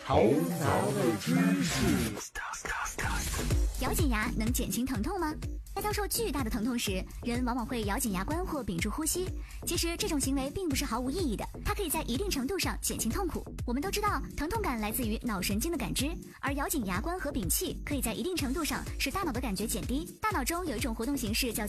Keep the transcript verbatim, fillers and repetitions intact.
头脑的知识。 咬紧牙能减轻疼痛吗？在遭受巨大的疼痛时，人往往会咬紧牙关或屏住呼吸。其实这种行为并不是毫无意义的，它可以在一定程度上减轻痛苦。我们都知道，疼痛感来自于脑神经的感知，而咬紧牙关和屏气可以在一定程度上使大脑的感觉减低。大脑中有一种活动形式叫